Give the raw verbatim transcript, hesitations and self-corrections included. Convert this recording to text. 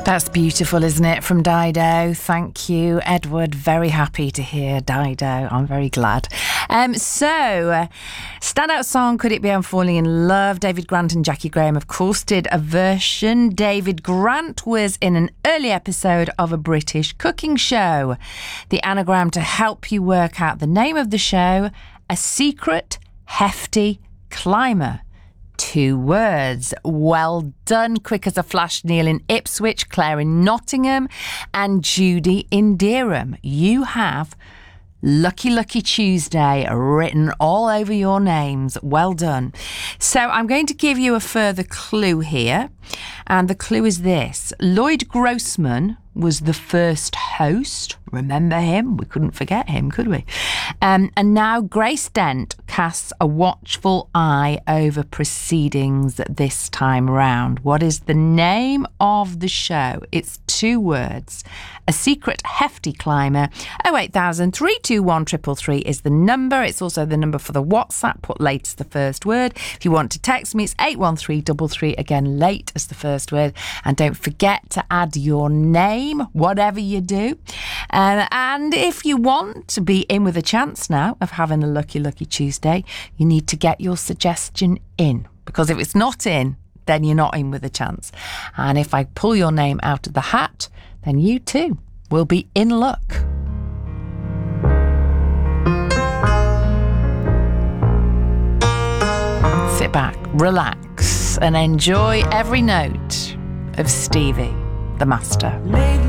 That's beautiful, isn't it, from Dido? Thank you, Edward. Very happy to hear Dido. I'm very glad. Um, so, uh, standout song, Could It Be I'm Falling in Love? David Grant and Jackie Graham, of course, did a version. David Grant was in an early episode of a British cooking show. The anagram to help you work out the name of the show, A Secret Hefty Climber. Two words. Well done. Quick as a flash, Neil in Ipswich, Claire in Nottingham, and Judy in Dereham. You have Lucky Lucky Tuesday written all over your names. Well done. So I'm going to give you a further clue here, and the clue is this. Lloyd Grossman was the first host. Remember him? We couldn't forget him, could we? Um, and now Grace Dent casts a watchful eye over proceedings this time round. What is the name of the show? It's two words. A Secret Hefty Climber. oh eight thousand, three two one, three three three is the number. It's also the number for the WhatsApp. Put late as the first word. If you want to text me, it's eight one three three three. Again, late as the first word. And don't forget to add your name, whatever you do. Um, and if you want to be in with a chance now of having a Lucky Lucky Tuesday, you need to get your suggestion in. Because if it's not in, then you're not in with a chance. And if I pull your name out of the hat, then you too will be in luck. Sit back, relax, and enjoy every note of Stevie, the master.